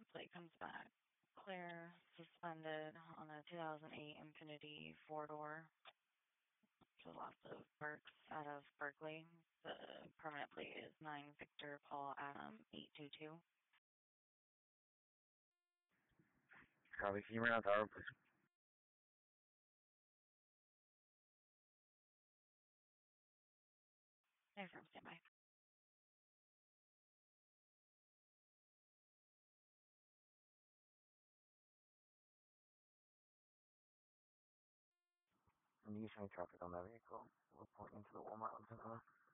plate comes back clear, suspended on a 2008 Infiniti four-door. So lots of perks out of Berkeley. The permanent plate is 9 Victor Paul Adam 822. Copy. Can you bring out the hour, please? Thanks for standby. And you see any traffic on that vehicle? We're pointing to the Walmart in St. Louis.